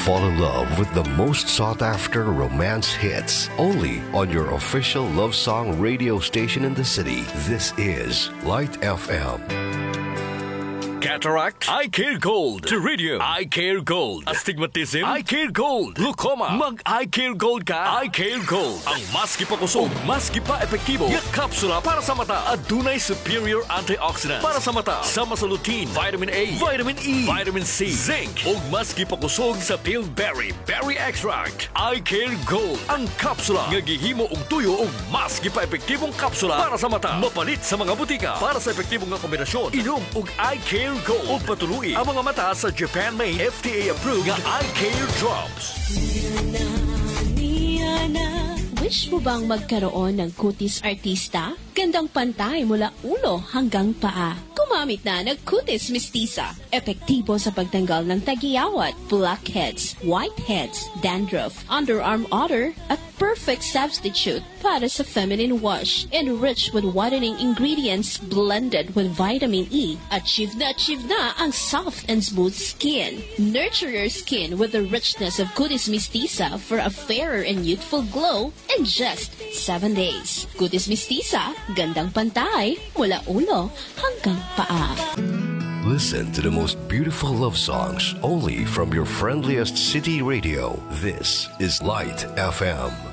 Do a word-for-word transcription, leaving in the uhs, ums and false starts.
Fall in love with the most sought-after romance hits only on your official love song radio station in the city. This is Light F M. Cataract, I Care Gold. Pterygium, I Care Gold. Astigmatism, I Care Gold. Glaucoma, mag-I Care Gold ka. I Care Gold. Ang maski pa kusog, maski pa epektibo. Yak kapsula para sa mata. Adunay superior antioxidant para sa mata. Sama sa lutein, vitamin A, vitamin E, vitamin C, zinc. Ug maski pa kusog sa Pillberry Berry Extract. I Care Gold. Ang kapsula nga gihimo og tuyo og maski pa epektibong kapsula para sa mata. Mapalit sa mga butika para sa epektibong nga kombinasyon. Inom og I Care Gold o patuluin ang mga mata sa Japan-made F D A-approved nga Eye Care Drops. Niana, Niana. Wish mo bang magkaroon ng kutis artista? Gandang pantay mula ulo hanggang paa. Gumamit na ng Kutis Mistisa. Epektibo sa pagtanggal ng tagiyawat, blackheads, whiteheads, dandruff, underarm odor, at perfect substitute para sa feminine wash. Enriched with whitening ingredients blended with vitamin E. Achieve na achieve na ang soft and smooth skin. Nurture your skin with the richness of Kutis Mistisa for a fairer and youthful glow in just seven days. Kutis Mistisa, gandang pantay mula ulo hanggang paa. Listen to the most beautiful love songs only from your friendliest city radio. This is Light F M.